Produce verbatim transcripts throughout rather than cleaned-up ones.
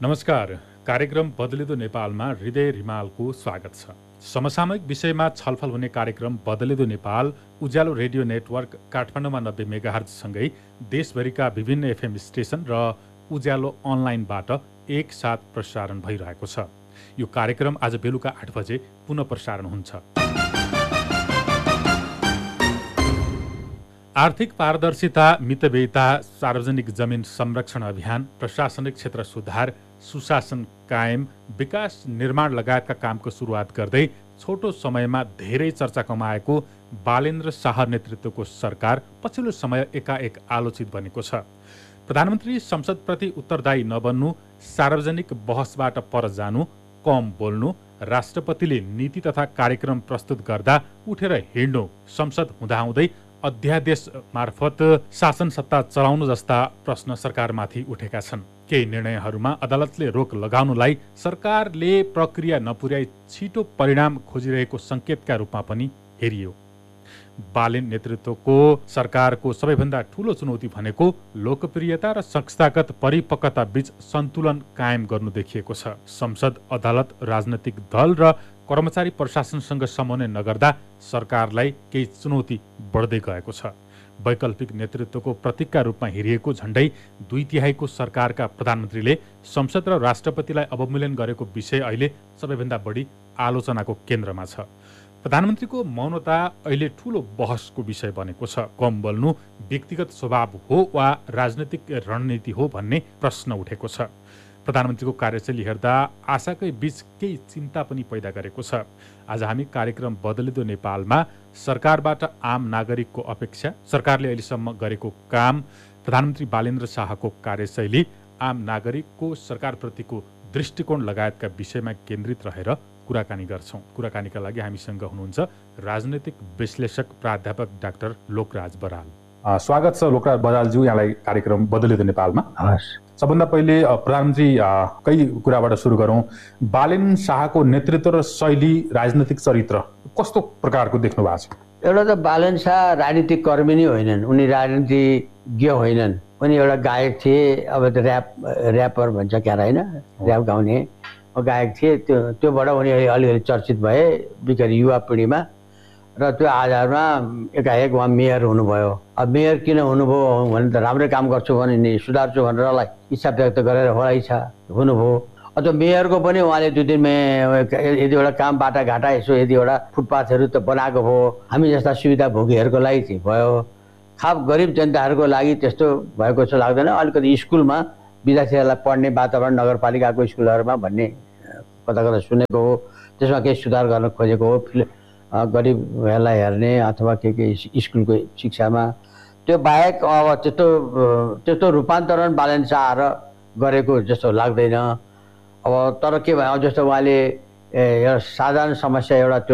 नमस्कार। कार्यक्रम बदलिदो नेपालमा हृदय रिमालको स्वागत छ। समसामयिक विषयमा छलफल हुने कार्यक्रम बदलिदो नेपाल उज्यालो रेडियो नेटवर्क काठमाडौँमा नब्बे मेगाहर्जसँगै देशभरिका विभिन्न एफएम स्टेशन र उज्यालो अनलाइनबाट एकसाथ प्रसारण भइरहेको छ। यो कार्यक्रम आज बेलुका आठ बजे पुनः प्रसारण हुन्छ। आर्थिक पारदर्शिता, मितव्ययिता, सार्वजनिक जमिन संरक्षण अभियान, प्रशासनिक क्षेत्र सुधार, सुशासन कायम, विकास निर्माण लगायतका कामको सुरुवात गर्दै छोटो समयमा धेरै चर्चा कमाएको बालेन्द्र शाह नेतृत्वको सरकार पछिल्लो समय एकाएक आलोचित बनेको छ। प्रधानमन्त्री संसदप्रति उत्तरदायी नबन्नु, सार्वजनिक बहसबाट पर जानु, कम बोल्नु, राष्ट्रपतिले नीति तथा कार्यक्रम प्रस्तुत गर्दा उठेर हिँड्नु, संसद हुँदाहुँदै अध्यादेश मार्फत शासन सत्ता चलाउनु जस्ता प्रश्न सरकारमाथि उठेका छन्। केही निर्णयहरूमा अदालतले रोक लगाउनुलाई सरकारले प्रक्रिया नपुर्याई छिटो परिणाम खोजिरहेको सङ्केतका रूपमा पनि हेरियो। बालेन नेतृत्वको सरकारको सबैभन्दा ठूलो चुनौती भनेको लोकप्रियता र संस्थागत परिपक्वता बीच सन्तुलन कायम गर्नु देखिएको छ। संसद, अदालत, राजनैतिक दल र कर्मचारी प्रशासनसँग समन्वय नगर्दा सरकारलाई केही चुनौती बढ्दै गएको छ। वैकल्पिक नेतृत्वको प्रतीकका रूपमा हेरिएको झण्डै दुई तिहाईको सरकारका प्रधानमन्त्रीले संसद र राष्ट्रपतिलाई अवमूल्यन गरेको विषय अहिले सबैभन्दा बढी आलोचनाको केन्द्रमा छ। प्रधानमन्त्रीको मौनता अहिले ठूलो बहसको विषय बनेको छ। कम बोल्नु व्यक्तिगत स्वभाव हो वा राजनैतिक रणनीति हो भन्ने प्रश्न उठेको छ। प्रधानमन्त्रीको कार्यशैली हेर्दा आशाकै बीच केही चिन्ता पनि पैदा गरेको छ। आज हामी कार्यक्रम बदलिदो नेपालमा सरकारबाट आम नागरिकको अपेक्षा, सरकारले अहिलेसम्म गरेको काम, प्रधानमन्त्री बालेन्द्र शाहको कार्यशैली, आम नागरिकको सरकारप्रतिको दृष्टिकोण लगायतका विषयमा केन्द्रित रहेर कुराकानी गर्छौँ। कुराकानीका लागि हामीसँग हुनुहुन्छ राजनैतिक विश्लेषक प्राध्यापक डाक्टर लोकराज बराल। स्वागत छ लोकराज बरालज्यू यहाँलाई कार्यक्रम बदलिदो नेपालमा। सबभन्दा पहिले प्रधानमन्त्री कै कुराबाट सुरु गरौँ। बालेन शाहको नेतृत्व र शैली, राजनैतिक चरित्र कस्तो प्रकारको देख्नु भएको छ? एउटा त बालेन शाह राजनीतिक कर्मी नै होइनन्, उनी राजनीतिज्ञ होइनन्। उनी एउटा गायक थिए, अब त ऱ्याप ऱ्यापर भन्छ क्या होइन, ऱ्याप गाउने गायक थिए। त्यो त्योबाट उनी अलिअलि चर्चित भए बिचरी युवा पिँढीमा, र त्यो आधारमा एकाएक उहाँ मेयर हुनुभयो। अब मेयर किन हुनुभयो भने त राम्रै काम गर्छु भने नि सुधार्छु भनेर मलाई इच्छा व्यक्त गरेर होला इच्छा हुनुभयो। अब त्यो मेयरको पनि उहाँले दुई दिनमा यदि एउटा काम बाटाघाटा यसो यदि एउटा फुटपाथहरू त बनाएको भयो, हामी जस्ता सुविधा भोगीहरूको लागि चाहिँ भयो, खाप गरिब जनताहरूको लागि त्यस्तो भएको जस्तो लाग्दैन। अलिकति स्कुलमा विद्यार्थीहरूलाई पढ्ने वातावरण नगरपालिकाको स्कुलहरूमा भन्ने कता कता सुनेको हो, त्यसमा केही सुधार गर्न खोजेको हो, गरिबहरूलाई हेर्ने अथवा के के स्कुलको शिक्षामा। त्यो बाहेक अब त्यस्तो त्यस्तो रूपान्तरण बालेन शाह गरेको जस्तो लाग्दैन। अब तर के भयो, जस्तो उहाँले एउटा साधारण समस्या, एउटा त्यो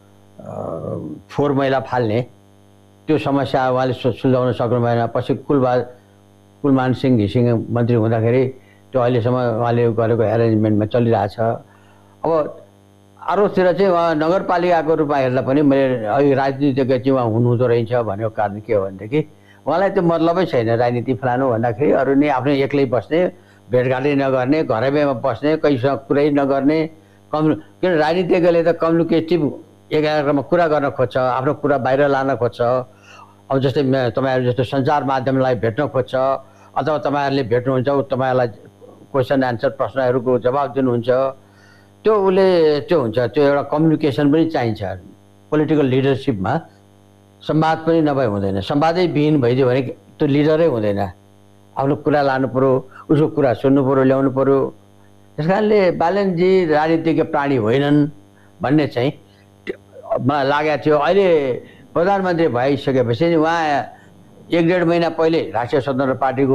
फोहोर मैला फाल्ने त्यो समस्या उहाँले सुल्झाउन सक्नु भएन। पछि कुलबा कुलमान सिंह घिसिङ मन्त्री हुँदाखेरि त्यो अहिलेसम्म उहाँले गरेको एरेन्जमेन्टमा चलिरहेछ। अब अरूतिर चाहिँ उहाँ नगरपालिकाको रूपमा हेर्दा पनि मैले अहिले राजनीतिज्ञ चाहिँ उहाँ हुनुहुँदो रहेछ भनेको कारण के हो भनेदेखि उहाँलाई त्यो मतलबै छैन राजनीति फलानु भन्दाखेरि। अरू नै आफ्नो एक्लै बस्ने, भेटघाटै नगर्ने, घरैमा बस्ने, कहीसँग कुरै नगर्ने, कम् किन राजनीतिज्ञले त कम्युनिकेटिभ एकाअर्कामा कुरा गर्न खोज्छ, आफ्नो कुरा बाहिर लान खोज्छ। अब जस्तै तपाईँहरू जस्तो सञ्चार माध्यमलाई भेट्न खोज्छ, अथवा तपाईँहरूले भेट्नुहुन्छ, तपाईँहरूलाई क्वेसन एन्सर प्रश्नहरूको जवाब दिनुहुन्छ। त्यो उसले त्यो हुन्छ, त्यो एउटा कम्युनिकेसन पनि चाहिन्छ। पोलिटिकल लिडरसिपमा संवाद पनि नभए हुँदैन, संवादै विहीन भइदियो भने त्यो लिडरै हुँदैन। आफ्नो कुरा लानु पऱ्यो, उसको कुरा सुन्नु पऱ्यो, ल्याउनु पऱ्यो। त्यस कारणले बालेनजी राजनीतिज्ञ प्राणी होइनन् भन्ने चाहिँ मलाई लागेको थियो। अहिले प्रधानमन्त्री भइसकेपछि उहाँ एक डेढ महिना पहिले राष्ट्रिय स्वतन्त्र पार्टीको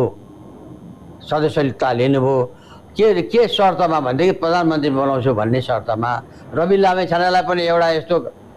सदस्यता लिनुभयो। के के शर्तमा भनेदेखि प्रधानमन्त्री बनाउँछु भन्ने शर्तमा। रवि लामेछानेलाई पनि एउटा यस्तो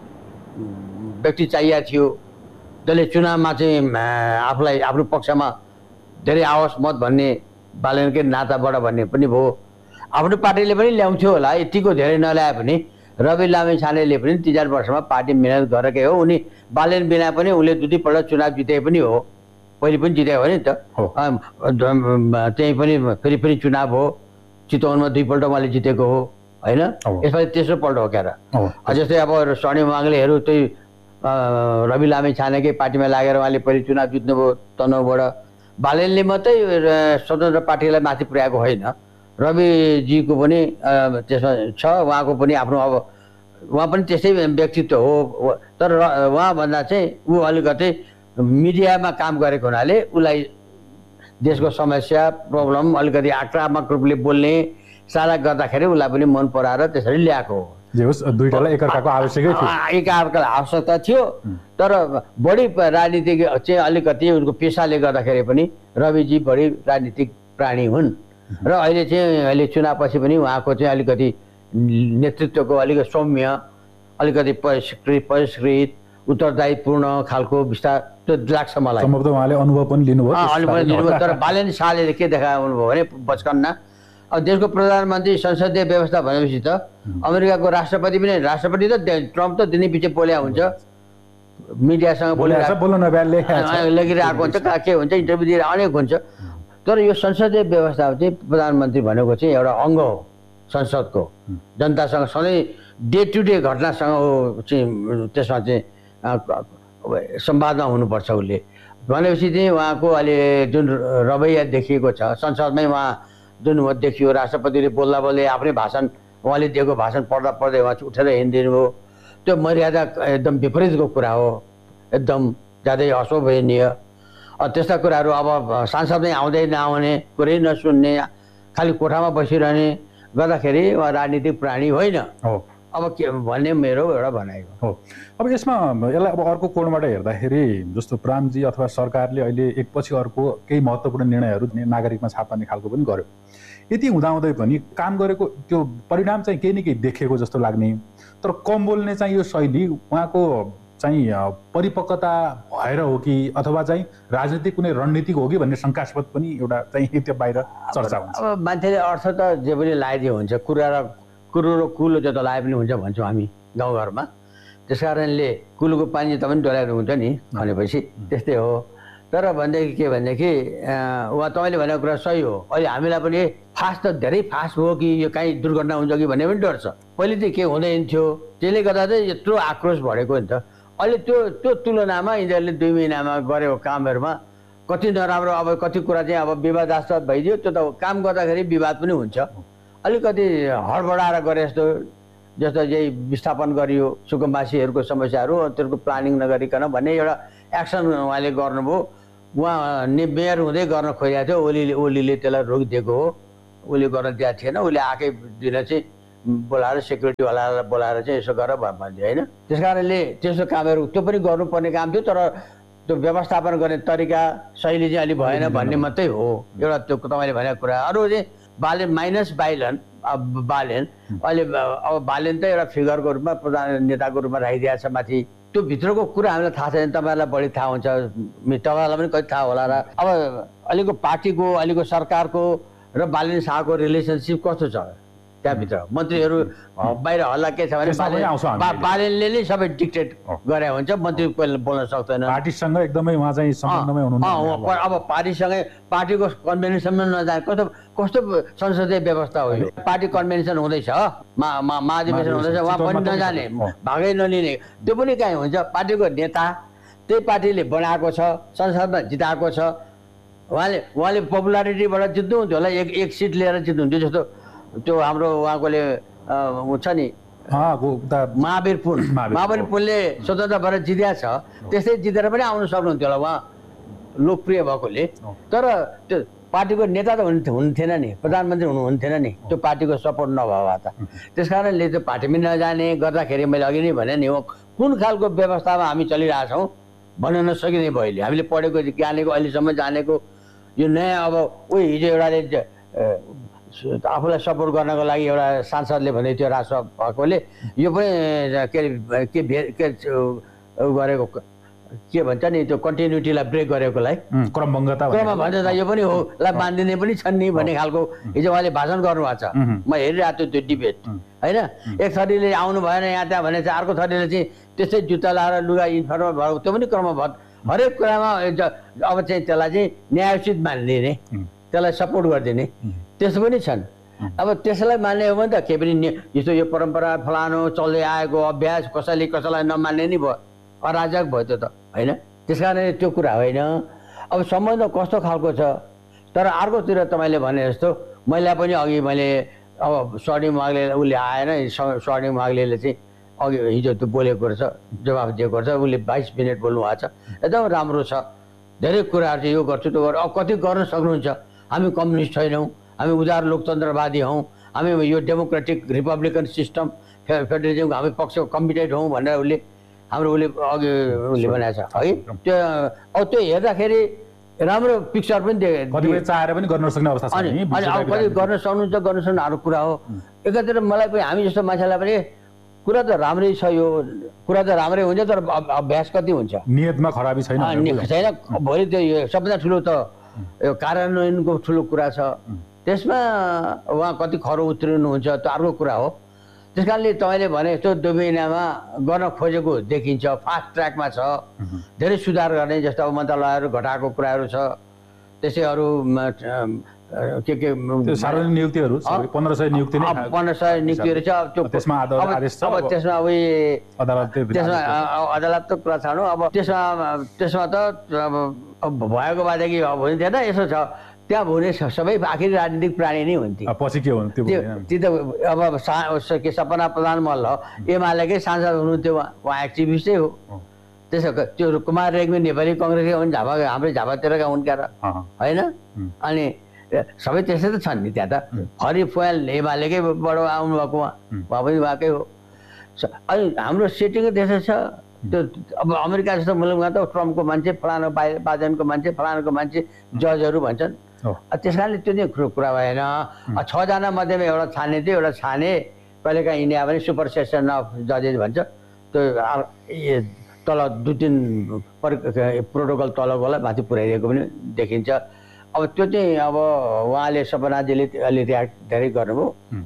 व्यक्ति चाहिएको थियो जसले चुनावमा चाहिँ आफूलाई आफ्नो पक्षमा धेरै आओस् मत भन्ने, बालेनकै नाताबाट भन्ने पनि भयो। आफ्नो पार्टीले पनि ल्याउँथ्यो होला, यतिको धेरै नल्याए पनि रवि लामेछानेले पनि तिन चार वर्षमा पार्टी मिहिनेत गरेकै हो। उनी बालेन बिना पनि उसले दुई दुईपल्ट चुनाव जिते पनि हो, पहिले पनि जिते हो नि त। त्यही पनि फेरि फेरि चुनाव हो, चितवनमा दुईपल्ट उहाँले जितेको हो होइन, यसपालि तेस्रो पल्ट हो क्या र। जस्तै अब स्वर्णिम माग्लेहरू त्यही रवि लामी छानेकै पार्टीमा लागेर उहाँले पहिले चुनाव जित्नुभयो तनहुँबाट। बालेनले मात्रै स्वतन्त्र पार्टीलाई माथि पुर्याएको होइन, रविजीको पनि त्यसमा छ, उहाँको पनि आफ्नो अब उहाँ पनि त्यस्तै व्यक्तित्व हो। तर उहाँभन्दा चाहिँ ऊ अलिकति मिडियामा काम गरेको हुनाले उसलाई देशको समस्या प्रब्लम अलिकति आक्रामक रूपले बोल्ने सारा गर्दाखेरि उसलाई पनि मन पराएर त्यसरी ल्याएको हो। जे होस् दुईटालाई एकअर्काको आवश्यकै थियो, एकअर्कालाई आवश्यकता थियो। तर बढी राजनीतिक चाहिँ अलिकति उनको पेसाले गर्दाखेरि पनि रविजी बढी राजनीतिक प्राणी हुन् र अहिले चाहिँ अहिले चुनावपछि पनि उहाँको चाहिँ अलिकति नेतृत्वको अलिकति सौम्य, अलिकति परिष्कृत परिष्कृत उत्तरदायीपूर्ण खालको विस्तार त्यो लाग्छ मलाई। सम्भवतः उहाँले अनुभव पनि लिनुभयो। अनुभव लिनुभयो। तर बालेन शाहले के देखाउनु भयो भने बचकन्ना अब देशको प्रधानमन्त्री संसदीय व्यवस्था भनेपछि त अमेरिकाको राष्ट्रपति पनि राष्ट्रपति त ट्रम्प त दिनै पछि बोल्या हुन्छ, मिडियासँग बोलिरहेको लेखिरहेको हुन्छ, के हुन्छ इन्टरभ्यू दिएर अनेक हुन्छ। तर यो संसदीय व्यवस्था चाहिँ प्रधानमन्त्री भनेको चाहिँ एउटा अङ्ग हो संसदको, जनतासँग सधैँ डे टु डे घटनासँग चाहिँ त्यसमा चाहिँ संवादमा हुनुपर्छ उसले भनेपछि चाहिँ उहाँको अहिले जुन रवैया देखिएको छ संसदमै उहाँ जुन देखियो राष्ट्रपतिले बोल्दा बोल्दै आफ्नै भाषण उहाँले दिएको भाषण पढ्दा पढ्दै उहाँ उठेर हिँडिदिनु भयो, त्यो मर्यादा एकदम विपरीतको कुरा हो, एकदम ज्यादै अशोभनीय। त्यस्ता कुराहरू अब सांसदमै आउँदै नआउने, कुरै नसुन्ने, खालि कोठामा बसिरहने गर्दाखेरि उहाँ राजनीतिक प्राणी होइन अब के भन्ने मेरो एउटा भनाइ हो। अब यसमा यसलाई अब अर्को कोणबाट हेर्दाखेरि जस्तो प्रामजी अथवा सरकारले अहिले एकपछि अर्को केही महत्त्वपूर्ण निर्णयहरू नागरिकमा छाप पार्ने खालको पनि गर्यो। यति हुँदाहुँदै पनि काम गरेको त्यो परिणाम चाहिँ केही न केही देखेको जस्तो लाग्ने, तर कम बोल्ने चाहिँ यो शैली उहाँको चाहिँ परिपक्वता भएर हो कि अथवा चाहिँ राजनीतिक कुनै रणनीतिक हो कि भन्ने शङ्कास्पद पनि एउटा चाहिँ त्यो बाहिर चर्चा हुन्छ। अब मान्छेले अर्थ त जे पनि लगाइदियो हुन्छ, कुरा र कुरो र कुलो जता लाए पनि हुन्छ भन्छौँ हामी गाउँघरमा। त्यस कारणले कुलोको पानी जता पनि डोलाएर हुन्छ नि भनेपछि त्यस्तै हो। तर भनेदेखि के भनेदेखि उहाँ तपाईँले भनेको कुरा सही हो। अहिले हामीलाई पनि फास्ट त धेरै फास्ट हो कि यो काहीँ दुर्घटना हुन्छ कि भन्ने पनि डर छ। पहिले चाहिँ के हुँदैन थियो, त्यसले गर्दा चाहिँ यत्रो आक्रोश बढेको नि त। अहिले त्यो त्यो तुलनामा यिनीहरूले दुई महिनामा गरेको कामहरूमा कति नराम्रो अब कति कुरा चाहिँ अब विवादास्पद भइदियो, त्यो त काम गर्दाखेरि विवाद पनि हुन्छ। अलिकति हडबडाएर गरे जस्तो जस्तो यही विस्थापन गरियो सुकुम्बासीहरूको समस्याहरू, त्यसको प्लानिङ नगरिकन भन्ने एउटा एक्सन उहाँले गर्नुभयो। उहाँ नि मेयर हुँदै गर्न खोजेको थियो, ओलीले ओलीले त्यसलाई रोकिदिएको हो, उसले गर्न दिएको थिएन। उसले आएकै दिन चाहिँ बोलाएर सेक्युरिटीवालालाई बोलाएर चाहिँ यसो गर भन्थ्यो होइन। त्यस कारणले त्यस्तो कामहरू त्यो पनि गर्नुपर्ने काम थियो, तर त्यो व्यवस्थापन गर्ने तरिका शैली चाहिँ अलिक भएन भन्ने मात्रै हो एउटा त्यो तपाईँले भनेको कुरा। अरू चाहिँ बालेन माइनस बाइलन अब बालेन अहिले अब बालेन त एउटा फिगरको रूपमा प्रधान नेताको रूपमा राखिदिएको छ माथि। त्यो भित्रको कुरा हामीलाई थाहा छैन, तपाईँहरूलाई बढी थाहा हुन्छ, तपाईँलाई पनि कति थाहा होला र। अब अहिलेको पार्टीको अहिलेको सरकारको र बालेन शाहको रिलेसनसिप कस्तो छ त्यहाँभित्र? मन्त्रीहरू बाहिर हल्ला के छ भने बालेनले नै सबै डिक्टेट गरे हुन्छ, मन्त्री बोल्न सक्दैन। पार्टीसँग एकदमै उहाँ चाहिँ सम्बन्धमै हुनुहुन्छ। अब पार्टीसँगै पार्टीको कन्भेन्सनमा नजाने कस्तो कस्तो संसदीय व्यवस्था हो यो? पार्टी कन्भेन्सन हुँदैछ, महाधिवेशन हुँदैछ, उहाँ पनि नजाने, भागै नलिने, त्यो पनि कहीँ हुन्छ? पार्टीको नेता त्यही पार्टीले बनाएको छ, संसदमा जिताएको छ, उहाँले उहाँले पपुलारिटीबाट जित्नुहुन्थ्यो होला, एक एक सिट लिएर जित्नुहुन्थ्यो। जस्तो त्यो हाम्रो उहाँकोले हुन्छ नि महावीर पुन महावीर पुनले स्वतन्त्र भएर जित्या छ, त्यस्तै जितेर पनि आउनु सक्नुहुन्थ्यो होला उहाँ लोकप्रिय भएकोले। तर त्यो पार्टीको नेता त हुन्थेन नि, प्रधानमन्त्री हुनुहुन्थेन नि, त्यो पार्टीको सपोर्ट नभए भए त। त्यस कारणले त्यो पार्टीमा नजाने गर्दाखेरि मैले अघि नै भने नि हो कुन खालको व्यवस्थामा हामी चलिरहेछौँ भन्न नसकिने भयो। अहिले हामीले पढेको जानेको अहिलेसम्म जानेको यो नयाँ अब उही हिजो एउटाले आफूलाई सपोर्ट गर्नको लागि एउटा सांसदले भन्दै थियो राष्ट्र भएकोले यो पनि के अरे के के गरेको के भन्छ नि त्यो कन्टिन्युटीलाई ब्रेक गरेकोलाई क्रमभङ्गता क्रमभङ्गता यो पनि हो लाई बाँधिने पनि छन् नि भन्ने खालको हिजो उहाँले भाषण गर्नुभएको छ। म हेरिरहेको थिएँ त्यो डिबेट होइन। एक थरीले आउनु भएन यहाँ त्यहाँ भने चाहिँ अर्को थरीले चाहिँ त्यस्तै जुत्ता लाएर लुगा युनिफर्ममा भएको त्यो पनि क्रमबद्ध हरेक कुरामा अब चाहिँ त्यसलाई चाहिँ न्यायोचित मानिदिने, त्यसलाई सपोर्ट गरिदिने त्यस्तो पनि छन्। अब त्यसलाई मान्ने हो भने त केही पनि यस्तो यो परम्परा फलानु चल्दै आएको अभ्यास कसैले कसैलाई नमान्ने नि भयो, अराजक भयो त्यो त होइन। त्यस कारणले त्यो कुरा होइन। अब सम्बन्ध कस्तो खालको छ, तर अर्कोतिर तपाईँले भने जस्तो मैले पनि अघि मैले अब स्वर्णिम माग्ले उसले आएन, स्वर्णिम माग्लेले चाहिँ अघि हिजो त्यो बोलेको रहेछ, जवाफ दिएको रहेछ, उसले बाइस मिनट बोल्नु भएको छ, एकदम राम्रो छ। धेरै कुराहरू चाहिँ यो गर्छु त्यो गर्छु, अब कति गर्न सक्नुहुन्छ। हामी कम्युनिस्ट छैनौँ, हामी उदार लोकतन्त्रवादी हौँ, हामी यो डेमोक्रेटिक रिपब्लिकन सिस्टम फेडरलिजमको हामी पक्ष कमिटेड हौँ भनेर उसले हाम्रो उसले अघि उसले भनेको छ है। त्यो अब त्यो हेर्दाखेरि राम्रो पिक्चर पनि कतिपय चाहेर पनि गर्न सक्ने अवस्था छ नि। अनि अब कति गर्न सक्नुहुन्छ गर्न सक्नु अरू कुरा हो। एकातिर मलाई पनि हामी जस्तो मान्छेलाई पनि कुरा त राम्रै छ, यो कुरा त राम्रै हुन्छ, तर अभ्यास कति हुन्छ, नियतमा खराबी छैन छैन। भोलि त्यो यो सबभन्दा ठुलो त यो कार्यान्वयनको ठुलो कुरा छ, त्यसमा उहाँ कति खरो उत्रिनुहुन्छ त्यो अर्को कुरा हो। त्यस कारणले तपाईँले भने जस्तो दुई महिनामा गर्न खोजेको देखिन्छ, फास्ट ट्र्याकमा छ, धेरै सुधार गर्ने जस्तो अब मन्त्रालयहरू घटाएको कुराहरू छ, त्यसै अरू के के सार्वजनिक नियुक्तिहरू पन्ध्र सय नियुक्ति नै पन्ध्र सय नियुक्तिहरू छ। त्यो त्यसमा आदेश छ, अब त्यसमा उयो अदालत त्यसमा अदालतको कुरा छ। अब त्यसमा त्यसमा त अब भएको बादेखि हुने थिएन, यसो छ त्यहाँ हुने सबै आखिर राजनीतिक प्राणी नै हुन्थे। पछि के हुन्थ्यो त्यो त अब के सपना प्रधान मल्ल एमालेकै सांसद हुनुहुन्थ्यो, उहाँ एक्टिभिस्टै हो। त्यसो त्यो कुमार रेग्मी नेपाली कङ्ग्रेसकै हुन्, झापा हाम्रै झापातिरका हुन् क्या होइन। अनि सबै त्यस्तै त छन् नि त्यहाँ त। हरि फुयाल एमालेकैबाट आउनुभएको उहाँ उहाँ पनि उहाँकै हो। अनि हाम्रो सेटिङै त्यसो छ। त्यो अब अमेरिका जस्तो मुलुकमा त ट्रम्पको मान्छे फलानु बाइडेनको मान्छे फलानुको मान्छे जजहरू भन्छन्। त्यस कारणले त्यो चाहिँ कुरा भएन। छजना मध्येमा एउटा छाने थियो, एउटा छाने कहिलेकाहीँ इन्डिया पनि सुपर सेसन अफ जजेस भन्छ, त्यो तल दुई तिन प्रोटोकल तलकोलाई माथि पुर्याइदिएको पनि देखिन्छ। अब त्यो चाहिँ अब उहाँले सपनाजीले अलि रियाक्ट धेरै गर्नुभयो।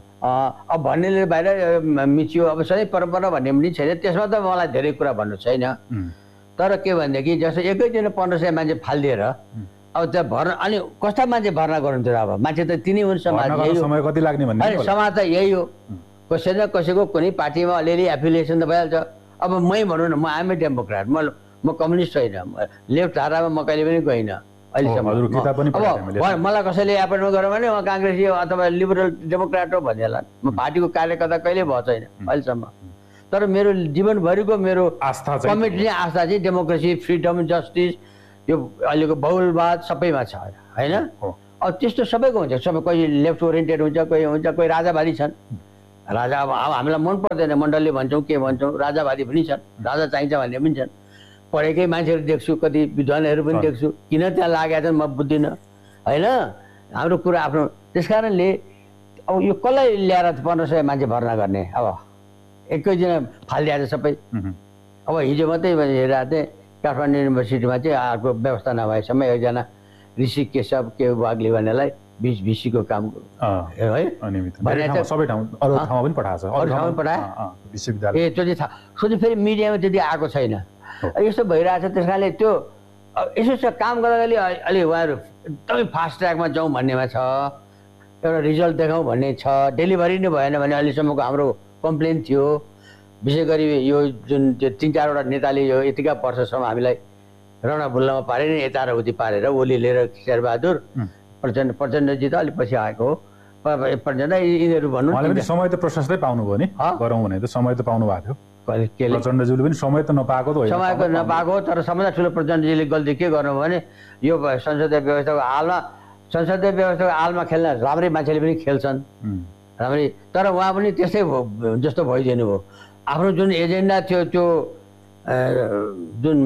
अब भन्नेले बाहिर मिचियो, अब सधैँ परम्परा भन्ने पनि छैन, त्यसमा त मलाई धेरै कुरा भन्नु छैन। तर के भनेदेखि जस्तो एकैदिन पन्ध्र सय मान्छे फालिदिएर अब त्यो भर्ना, अनि कस्ता मान्छे भर्ना गर्नुहुन्थ्यो र अब मान्छे त तिनै हुन्, समाज समय कति लाग्ने भन्ने समाज त यही हो। कसै न कसैको कुनै पार्टीमा अलिअलि एफिलिएसन त भइहाल्छ। अब मै भनौँ न, म आएम ए डेमोक्रेट, म म कम्युनिस्ट छैन, लेफ्ट धारामा म कहिले पनि गइनँ अहिलेसम्म। अब मलाई कसैले एपोइन्टमेन्ट गर्यो भने म काङ्ग्रेसी अथवा लिबरल डेमोक्रेट हो भनिहाल्ला, म पार्टीको कार्यकर्ता कहिले भएको छैन अहिलेसम्म। तर मेरो जीवनभरिको मेरो आस्था कमिटी चाहिँ आस्था चाहिँ डेमोक्रेसी, फ्रिडम, जस्टिस, यो अहिलेको बहुलवाद सबैमा छ होइन। अब त्यस्तो सबैको हुन्छ, सबै कोही लेफ्ट ओरिएन्टेड हुन्छ, कोही हुन्छ, कोही राजावादी छन्। राजा अब हामीलाई मन पर्दैन, मण्डलले भन्छौँ के भन्छौँ, राजावादी पनि छन्, राजा चाहिन्छ भन्ने पनि छन्। पढेकै मान्छेहरू देख्छु, कति विद्वानहरू पनि देख्छु, किन त्यहाँ लागेका छन् म बुझ्दिनँ होइन। हाम्रो कुरा आफ्नो, त्यस कारणले अब यो कसलाई ल्याएर पन्ध्र सय मान्छे भर्ना गर्ने, अब एकैदिन फालिदिएको सबै। अब हिजो मात्रै हेरिरहेको थिएँ काठमाडौँ युनिभर्सिटीमा चाहिँ अर्को व्यवस्था नभएसम्म एकजना ऋषि केशव के वाग्ले भन्नेलाई बिस भिसीको काम है सबै ठाउँ अरू ठाउँमा पनि पठाएको छ, अरू ठाउँमा पठाए विश्वविद्यालय। ए त्यो चाहिँ थाहा, सोध्यो फेरि मिडियामा त्यति आएको छैन, यस्तो भइरहेछ। त्यस कारणले त्यो यसो छ काम गर्दाखेरि अलि उहाँहरू एकदमै फास्ट ट्र्याकमा जाउँ भन्नेमा छ, एउटा रिजल्ट देखाउँ भन्ने छ। डेलिभरी नै भएन भने अहिलेसम्मको हाम्रो कम्प्लेन थियो। विशेष गरी यो जुन त्यो तिन चारवटा नेताले यो यतिका वर्षसम्म हामीलाई रौडा बुल्लामा पारे नि यता र उति पारेर ओली लिएर शेरबहादुर प्रचण्ड प्रचण्डजी त अलिक पछि आएको हो, प्रचण्ड यिनीहरू भन्नु समय त प्रशस्तै पाउनुभयो नि, गरौँ भने त समय त पाउनु भएको थियो। प्रचण्डजीले पनि समय त नपाएको त होइन, समयको नपाएको, तर सबभन्दा ठुलो प्रचण्डजीले गल्ती के गर्नुभयो भने यो संसदीय व्यवस्थाको हालमा संसदीय व्यवस्थाको हालमा खेल्न राम्रै मान्छेले पनि खेल्छन् राम्रै, तर उहाँ पनि त्यस्तै जस्तो भइदिनु भयो। आफ्नो जुन एजेन्डा थियो त्यो जुन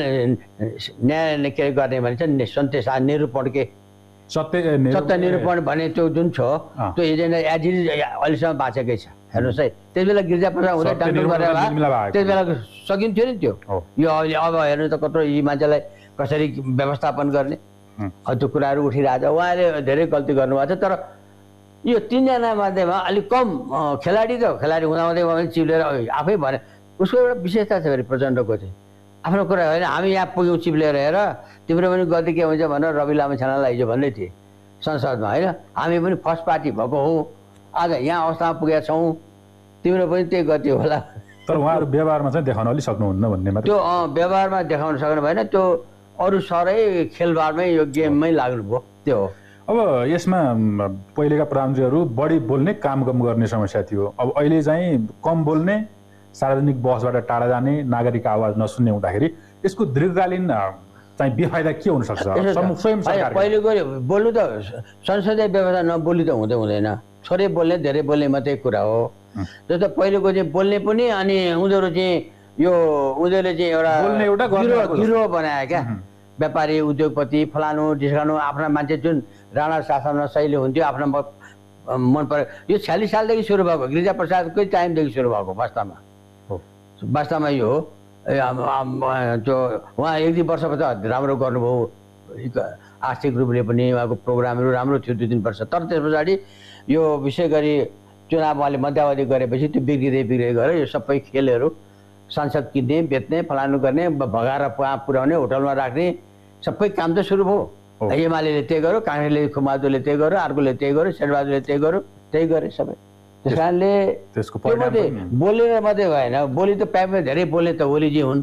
न्याय के गर्ने भन्छ सन्देश निरूपण के सत्य सत्य निरूपण भने त्यो जुन छ त्यो एजेन्डा एज इज अहिलेसम्म बाँचेकै छ। हेर्नुहोस् है, त्यति बेला गिर्जा प्रसाद हुँदै डन्डो गरेर त्यति बेला सकिन्थ्यो नि त्यो। यो अहिले अब हेर्नु त कत्रो यी मान्छेलाई कसरी व्यवस्थापन गर्ने त्यो कुराहरू उठिरहेको छ। उहाँले धेरै गल्ती गर्नुभएको छ, तर यो तिनजना मध्येमा अलिक कम खेलाडी त खेलाडी हुँदाहुँदै उहाँ पनि चिप्लेर आफै भने उसको एउटा विशेषता छ फेरि प्रचण्डको चाहिँ आफ्नो कुरा होइन। हामी यहाँ पुग्यौँ चिप्लेर हेर, तिम्रो पनि गल्ती के हुन्छ भनेर रवि लामा छानालाई हिजो भन्दै थिएँ संसदमा होइन। हामी पनि फर्स्ट पार्टी भएको हो आज यहाँ अवस्थामा पुगेका छौँ तिम्रो पनि त्यही गति होला। तर उहाँहरू व्यवहारमा चाहिँ देखाउन अलि सक्नुहुन्न भन्ने मात्रै। त्यो व्यवहारमा देखाउन सक्नु भएन, त्यो अरू सरै खेलबाडमै यो गेममै लाग्नुभयो, त्यो हो। अब यसमा पहिलेका प्रधानमन्त्रीहरू बढी बोल्ने काम कम गर्ने समस्या थियो। अब अहिले चाहिँ कम बोल्ने, सार्वजनिक बहसबाट टाढा जाने, नागरिक आवाज नसुन्ने हुँदाखेरि यसको दीर्घकालीन चाहिँ बेफाइदा के हुनसक्छ? स्वयं सरकार पहिलेको बोल्नु त संसदीय व्यवस्था नबोली त हुँदै हुँदैन, थोरै बोल्ने धेरै बोल्ने मात्रै कुरा हो। जस्तो पहिलेको चाहिँ बोल्ने पनि अनि उनीहरू चाहिँ यो उनीहरूले चाहिँ एउटा बोल्ने एउटा गिरोह गिरोह बनायो क्या, व्यापारी उद्योगपति फलानु ढिस्कानु आफ्ना मान्छे जुन राणा शासनमा शैली हुन्थ्यो आफ्नो मन पऱ्यो। यो छ्यालिस सालदेखि सुरु भएको, गिरिजा प्रसादकै टाइमदेखि सुरु भएको वास्तवमा वास्तवमा यो हो। त्यो उहाँ एक दुई वर्ष त राम्रो गर्नुभयो, आर्थिक रूपले पनि उहाँको प्रोग्रामहरू राम्रो थियो दुई तिन वर्ष। तर त्यस पछाडि यो विशेष गरी चुनाव उहाँले मध्यावधि गरेपछि त्यो बिग्रिँदै बिग्रिँदै गयो। यो सबै खेलहरू सांसद किन्ने बेच्ने फलानु गर्ने, भगाएर पुर्याउने, होटलमा राख्ने सबै काम त सुरु भयो। एमाले त्यही गर्यो, काङ्ग्रेसले खुमाजुले त्यही गर्यो, अर्कोले त्यही गर्यो, शेरबहादुरले त्यही गर्यो, त्यही गरे सबै। त्यस कारणले त्यसको मात्रै बोलेर मात्रै भएन, बोली त प्यापमा धेरै बोल्ने त ओलीजी हुन्,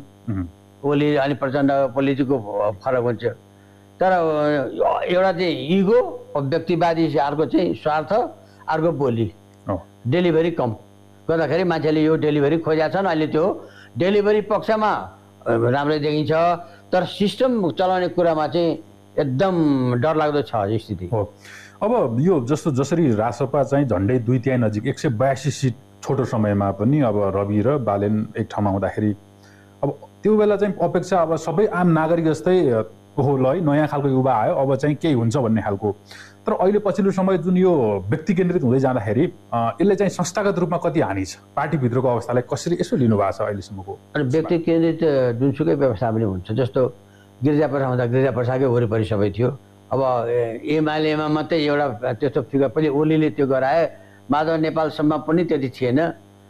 ओली अनि प्रचण्ड पोलिटिको फरक हुन्छ। तर एउटा चाहिँ इगो व्यक्तिवादी, अर्को चाहिँ स्वार्थ, अर्को बोली, डेलिभरी कम गर्दाखेरि मान्छेले यो डेलिभरी खोजेका छन्। अहिले त्यो डेलिभरी पक्षमा राम्रै देखिन्छ, तर सिस्टम चलाउने कुरामा चाहिँ एकदम डरलाग्दो छ स्थिति हो। अब यो जस्तो जसरी रासपा चाहिँ झन्डै दुई तिहाई नजिक एक सय बयासी सिट छोटो समयमा पनि अब रवि र बालेन एक ठाउँमा हुँदाखेरि अब त्यो बेला चाहिँ अपेक्षा अब सबै आम नागरिक जस्तै हो ल है, नयाँ खालको युवा आयो, अब चाहिँ केही हुन्छ भन्ने खालको। तर अहिले पछिल्लो समय जुन यो व्यक्ति केन्द्रित हुँदै जाँदाखेरि यसले चाहिँ संस्थागत रूपमा कति हानि छ? पार्टीभित्रको अवस्थालाई कसरी यसो लिनुभएको छ अहिलेसम्मको? अनि व्यक्ति केन्द्रित जुनसुकै व्यवस्था पनि हुन्छ। जस्तो गिरिजा प्रसाद हुँदा गिरिजा प्रसादकै वरिपरि सबै थियो। अब एमालेमा मात्रै एउटा त्यस्तो फिगर पनि ओलीले त्यो गराए, माधव नेपालसम्म पनि त्यति थिएन।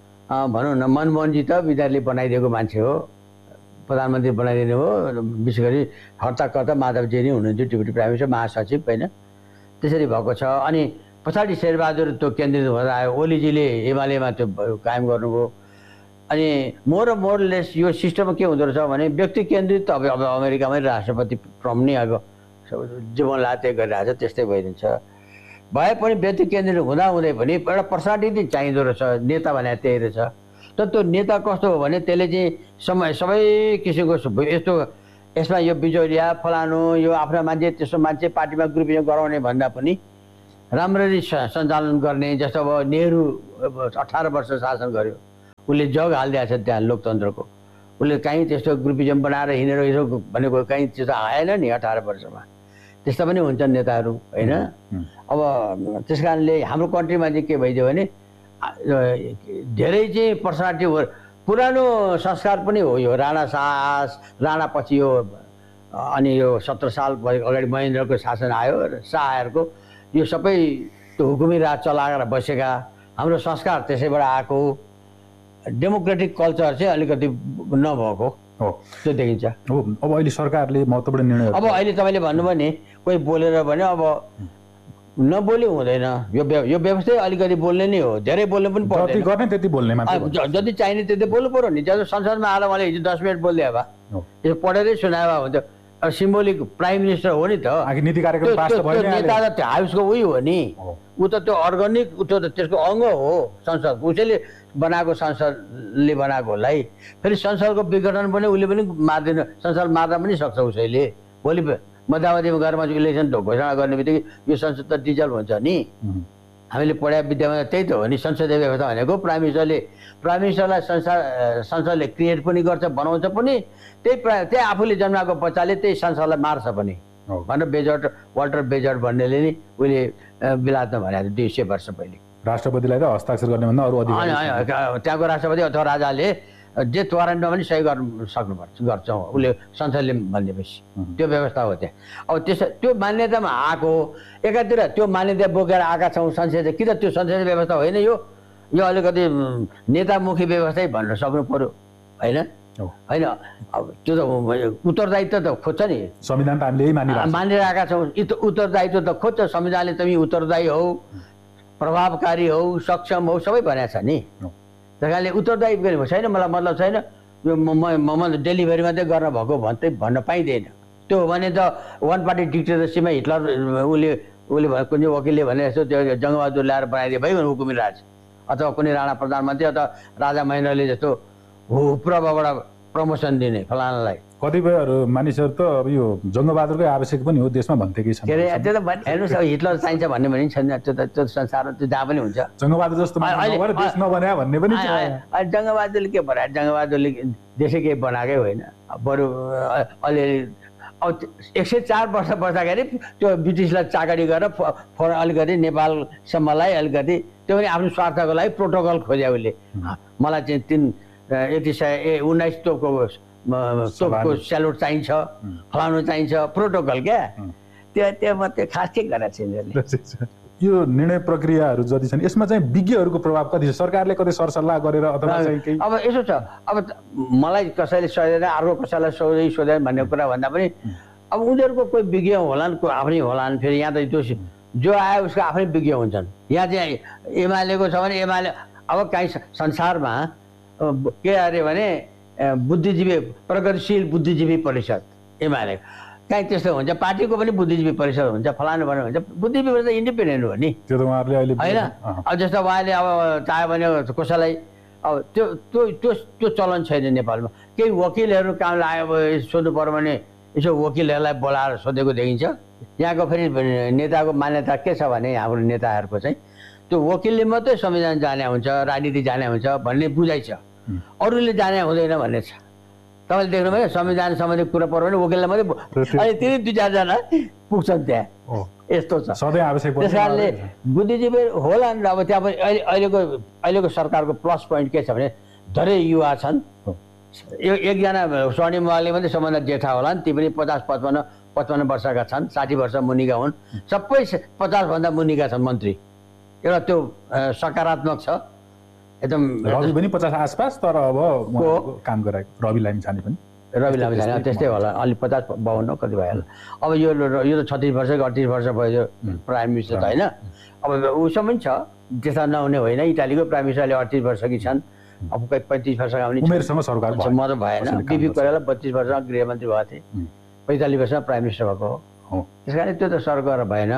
भनौँ न मनमोहनजी त विद्यार्थीले बनाइदिएको मान्छे हो, प्रधानमन्त्री बनाइदिनु हो। विशेष गरी हर्ताकर्ता माधवजी नै हुनुहुन्थ्यो, डेपुटी प्राइम मिनिस्टर महासचिव होइन, त्यसरी भएको छ। अनि पछाडि शेरबहादुर त्यो केन्द्रित भएर आयो, ओलीजीले एमालेमा त्यो कायम गर्नुभयो। अनि मोर मोरलेस यो सिस्टममा के हुँदो रहेछ भने व्यक्ति केन्द्रित अब अब अमेरिकामै राष्ट्रपति ट्रम्प नै अब जीवन लाते गरिरहेछ, त्यस्तै भइदिन्छ। भए पनि व्यक्ति केन्द्रित हुँदा हुँदै पनि एउटा पर्सनालिटी चाहिँदो रहेछ, नेता भने त्यही रहेछ। तर त्यो नेता कस्तो हो भने त्यसले चाहिँ समय सबै किसिमको यस्तो यसमा यो बिजोरिया फलानु यो आफ्ना मान्छे त्यस्तो मान्छे पार्टीमा ग्रुपिङ गराउने भन्दा पनि राम्ररी सञ्चालन गर्ने। जस्तो अब नेहरू अठार वर्ष शासन गर्यो, उसले जग हालिदिएको छ त्यहाँ लोकतन्त्रको। उसले कहीँ त्यस्तो ग्रुपिजम बनाएर हिँडेर यसो भनेको कहीँ त्यस्तो आएन नि अठार वर्षमा। त्यस्ता पनि हुन्छन् नेताहरू होइन। अब त्यस कारणले हाम्रो कन्ट्रीमा चाहिँ के भइदियो भने धेरै चाहिँ पर्सनालिटी पुरानो संस्कार पनि हो यो। राणा शास राणापछि यो अनि यो सत्र साल अगाडि महेन्द्रको शासन आयो, शाहहरूको यो सबै त्यो हुकुमी राज चलाएर बसेका हाम्रो संस्कार त्यसैबाट आएको। डेमोक्रेटिक कल्चर चाहिँ अलिकति नभएको हो त्यो देखिन्छ। हो अब अहिले सरकारले महत्त्वपूर्ण निर्णय अब अहिले तपाईँले भन्नुभयो नि कोही बोलेर भने अब नबोली हुँदैन। यो यो व्यवस्था अलिकति बोल्ने नै हो, धेरै बोल्नु पनि पर्दैन। जति गर्ने त्यति बोल्ने मात्र, जति चाहिने त्यति बोल्नु पर्यो नि। जस्तो संसदमा आएर मैले हिजो दस मिनट बोलिदिए भए यो पढेरै सुनाए भए हुन्थ्यो। सिम्बोलिक प्राइम मिनिस्टर हो नि त, नीति कार्यक्रम पास त भयो नि, नेता त हाउसको उही हो नि, ऊ त त्यो अर्ग्यानिक ऊ त त्यसको अङ्ग हो संसद। उसैले बनाएको संसदले बनाएको होला है। फेरि संसदको विघटन पनि उसले पनि मार्दैन, संसद मार्न पनि सक्छ उसैले। भोलि मध्यावधिमा गएर मान्छे इलेक्सन घोषणा गर्ने बित्तिकै यो संसद त डिजल्भ हुन्छ नि। हामीले पढाए विद्यामा त्यही त हो नि संसदीय व्यवस्था भनेको। प्राइम मिनिस्टरले प्राइम मिनिस्टरलाई संसद संसदले क्रिएट पनि गर्छ, बनाउँछ पनि। त्यही प्रा त्यही आफूले जन्माएको बच्चाले त्यही संसदलाई मार्छ पनि भनेर बेजर्ट वाल्टर बेजर्ट भन्नेले नि उसले बिलात्न भनेको दुई सय वर्ष पहिले। राष्ट्रपतिलाई त हस्ताक्षर गर्ने भन्दा अरू अधिकार त्यहाँको राष्ट्रपति अथवा राजाले जे वारेन्टमा पनि सही गर्नु सक्नुपर्छ, गर्छ उसले संसदले भनेपछि। त्यो व्यवस्था हो त्यहाँ। अब त्यस त्यो मान्यतामा आएको एकातिर त्यो मान्यता बोकेर आएका छौँ संसदीय, कि त त्यो संसदीय व्यवस्था होइन यो यो अलिकति नेतामुखी व्यवस्थै भन्न सक्नु पर्यो होइन होइन। अब त्यो त उत्तरदायित्व त खोज्छ नि, संविधान त हामीले यही मानिरहेका मानिरहेका छौँ। उत्तरदायित्व त खोज्छ संविधानले, तिमी उत्तरदायी हौ प्रभावकारी हौ सक्षम हौ सबै भनेको छ नि त्यस कारणले उत्तरदायी गरेको छैन मलाई मतलब छैन यो म डेलिभरी मात्रै गर्न भएको भन्दै भन्न पाइँदैन त्यो हो भने त वान पार्टी डिक्टेटरसिपमा हिटलर उसले उसले कुन चाहिँ वकिलले भने जस्तो त्यो जङ्गबहादुर ल्याएर बनाइदिए भइगयो हुकुमी राज अथवा कुनै राणा प्रधानमन्त्री अथवा राजा महेन्द्रले जस्तो हुप्रबाट प्रमोसन दिने फलानालाई कतिपयहरू मानिसहरू त अब यो जङ्गबहादुरकै आवश्यक पनि हो देशमा भन्थे कि के अरे त्यो त हेर्नुहोस् अब हिटलर चाहिन्छ भन्ने पनि छैन त्यो त त्यो संसारमा त्यो जहाँ पनि हुन्छ जङ्गबहादुर जस्तो देश नबनायो भन्ने पनि छ जङ्गबहादुरले के बनायो जङ्गबहादुरले देशै केही बनाएकै होइन बरु अलिअलि अब एक सय चार वर्ष बस्दाखेरि त्यो ब्रिटिसलाई चाकरी गरेर फर अलिकति नेपालसम्मलाई अलिकति त्यो पनि आफ्नो स्वार्थको लागि प्रोटोकल खोज्यो उसले मलाई चाहिँ तिन यति सय ए उन्नाइस तोपको तोपको स्यालुट चाहिन्छ फलाउनु चाहिन्छ प्रोटोकल क्या त्यो त्यो मात्रै खास के गरेको छैन यो निर्णय प्रक्रियाहरू जति छन् यसमा चाहिँ विज्ञहरूको प्रभाव कति छ सरकारले कतै सरसल्लाह गरेर अथवा चाहिँ केही अब यसो छ अब मलाई कसैले सोधेन अर्को कसैलाई सोधै सोधेन भन्ने कुरा भन्दा पनि अब उनीहरूको कोही विज्ञ होलान् कोही आफ्नै होलान् फेरि यहाँ त त्यो जो आयो उसको आफ्नै विज्ञ हुन्छन् यहाँ चाहिँ एमालेको छ भने एमाले अब काहीँ संसारमा के अरे भने बुद्धिजीवी प्रगतिशील बुद्धिजीवी परिषद एमाले काहीँ त्यस्तो हुन्छ पार्टीको पनि बुद्धिजीवी परिषद हुन्छ फलानु भन्नु हुन्छ बुद्धिजीवी परिषद इन्डिपेन्डेन्ट हो नि त्यो त उहाँहरूले अहिले होइन अब जस्तो उहाँले अब चाह्यो भने कसैलाई अब त्यो त्यो त्यो त्यो चलन छैन नेपालमा केही वकिलहरू काम लाग्यो अब सोध्नु पर्यो भने यसो वकिलहरूलाई बोलाएर सोधेको देखिन्छ यहाँको फेरि नेताको मान्यता के छ भने हाम्रो नेताहरूको चाहिँ त्यो वकिलले मात्रै संविधान जाने हुन्छ राजनीति जाने हुन्छ भन्ने बुझाइ छ अरूले जाने हुँदैन भन्ने छ तपाईँले देख्नुभयो संविधान सम्बन्धी कुरा पर्यो भने वकिललाई मात्रै अहिले तिनी दुई चारजना पुग्छन् त्यहाँ यस्तो छ सधैँ आवश्यक त्यस कारणले बुद्धिजीवी होला नि अब त्यहाँ पनि अहिले अहिलेको अहिलेको सरकारको प्लस पोइन्ट के छ भने धेरै युवा छन् यो एकजना स्वर्णिम उहाँले मात्रै सबभन्दा जेठा होला नि ती पनि पचास पचपन्न पचपन्न वर्षका छन् साठी वर्ष मुनिका हुन् सबै पचासभन्दा मुनिका छन् मन्त्री एउटा त्यो सकारात्मक छ एकदम रवि पनि पचास आसपास तर अब काम गराएको रवि लामिछाने पनि रवि लामिछाने त्यस्तै होला अलि पचास बाउन्न कति भयो होला अब यो यो त छत्तिस वर्ष अडतिस वर्ष भयो प्राइम मिनिस्टर त होइन अब उसो पनि छ त्यस्ता नहुने होइन इटालीको प्राइम मिनिस्टर अहिले अडतिस वर्षकी छन् अब कोही पैँतिस वर्षका पनि उमेरसँग सरकार म त भएन बिपी कोइराला बत्तिस वर्षमा गृहमन्त्री भएको थिएँ पैँतालिस वर्षमा प्राइम मिनिस्टर भएको हो त्यस कारण त्यो त सरकार भएन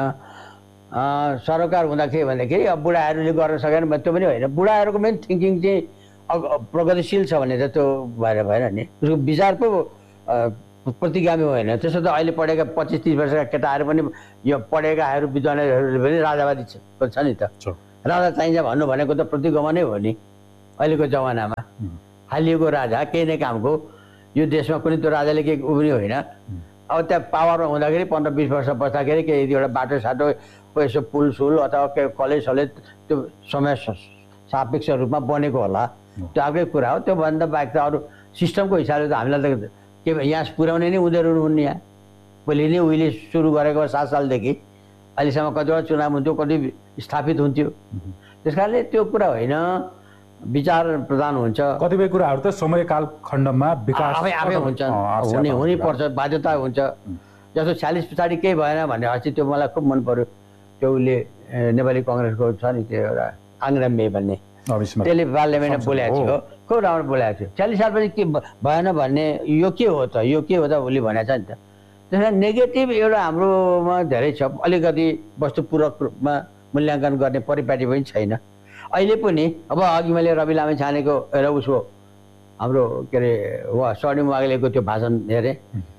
सरकार हुँदा के भन्दाखेरि अब बुढाहरूले गर्न सकेन भने त्यो पनि होइन बुढाहरूको मेन थिङ्किङ चाहिँ प्रगतिशील छ भने त त्यो भएर भएन नि उसको विचार पो प्रतिगामी होइन त्यसो त अहिले पढेका पच्चिस तिस वर्षका केटाहरू पनि यो पढेकाहरू विद्वानहरूले पनि राजावादी छ नि त राजा चाहिन्छ भन्नु भनेको त प्रतिगमनै हो नि अहिलेको जमानामा हालिएको राजा केही नै कामको यो देशमा कुनै त्यो राजाले केही उ पनि होइन अब त्यहाँ पावरमा हुँदाखेरि पन्ध्र बिस वर्ष बस्दाखेरि केही एउटा बाटो साटो यसो पुल सुल अथवा के कलेज सलेज त्यो समय सापेक्ष रूपमा बनेको होला त्यो अर्कै कुरा हो त्योभन्दा बाहेक त अरू सिस्टमको हिसाबले त हामीलाई त के यहाँ पुर्याउने नै उनीहरू हुन् यहाँ पहिले नै उहिले सुरु गरेको सात सालदेखि अहिलेसम्म कतिवटा चुनाव हुन्थ्यो कति स्थापित हुन्थ्यो त्यस कारणले त्यो कुरा होइन विचार प्रदान हुन्छ कतिपय कुराहरू त समयकाल खण्डमा विकास आफै आफै हुन्छ हुने हुनै पर्छ बाध्यता हुन्छ जस्तो छ्यालिस पछाडि केही भएन भन्ने अस्ति त्यो मलाई खुब मन पर्यो त्यो उसले नेपाली कङ्ग्रेसको छ नि त्यो एउटा आङ्ग्रामे भन्ने त्यसले पार्लियामेन्टमा बोलेको थियो खुब राम्रो बोलेको थियो चालिस सालपछि के भएन भन्ने यो के हो त यो के हो त उसले भनेको छ नि त त्यस कारण नेगेटिभ एउटा हाम्रोमा धेरै छ अलिकति वस्तुपूर्वक रूपमा मूल्याङ्कन गर्ने परिपाटी पनि छैन अहिले पनि अब अघि मैले रवि लामिछानेको एउटा उसको हाम्रो के अरे उहाँ स्वर्णिम वाग्लेको त्यो भाषण हेरेँ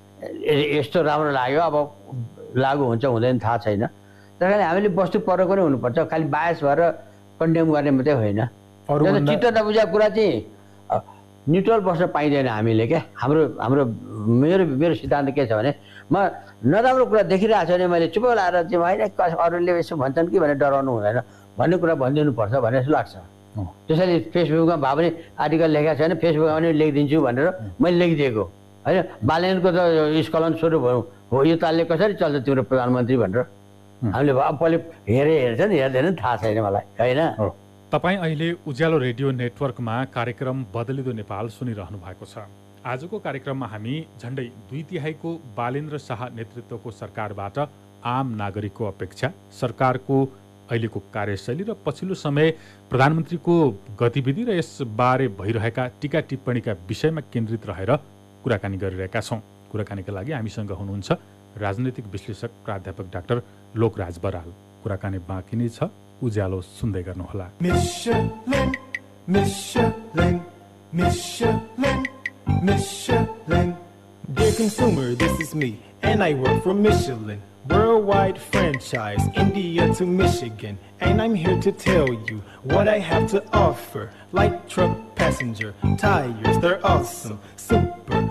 यस्तो राम्रो लाग्यो अब लागु हुन्छ हुँदैन थाहा छैन त्यस कारण हामीले वस्तु परको नै हुनुपर्छ खालि बायस भएर कन्डेम गर्ने मात्रै होइन चित्त नबुझाएको कुरा चाहिँ न्युट्रल बस्न पाइँदैन हामीले क्या हाम्रो हाम्रो मेरो मेरो सिद्धान्त के छ भने म नराम्रो कुरा देखिरहेको छु भने मैले चुप लाएर चाहिँ होइन अरूले यसो भन्छन् कि भनेर डराउनु हुँदैन भन्ने कुरा भनिदिनुपर्छ भन्ने जस्तो लाग्छ त्यसैले फेसबुकमा भए पनि आर्टिकल लेखेको छैन फेसबुकमा पनि लेखिदिन्छु भनेर मैले लेखिदिएको होइन बालेनको त स्खलन सुरु भयो हो यो तालले कसरी चल्छ तिम्रो प्रधानमन्त्री भनेर हामीले पहिले हेरे हेर्छ नि हेर्दैन थाहा छैन मलाई होइन तपाईँ अहिले उज्यालो रेडियो नेटवर्कमा कार्यक्रम बदलिदो नेपाल सुनिरहनु भएको छ आजको कार्यक्रममा हामी झण्डै दुई तिहाईको बालेन्द्र शाह नेतृत्वको सरकारबाट आम नागरिकको अपेक्षा सरकारको अहिलेको कार्यशैली र पछिल्लो समय प्रधानमन्त्रीको गतिविधि र यसबारे भइरहेका टीका टिप्पणीका विषयमा केन्द्रित रहेर कुराकानी गरिरहेका छौँ। कुराकानीका लागि हामीसँग हुनुहुन्छ राजनैतिक विश्लेषक प्राध्यापक डाक्टर लोकराज बराल। कुराकानी बाँकी नै छ, उज्यालो सुन्दै गर्नुहोला। Michelin, Michelin, Michelin, Michelin. Dear consumer, this is me, and I work for Michelin. Worldwide franchise, India to Michigan. And I'm here to tell you what I have to offer. Light truck passenger, tires, they're awesome. Super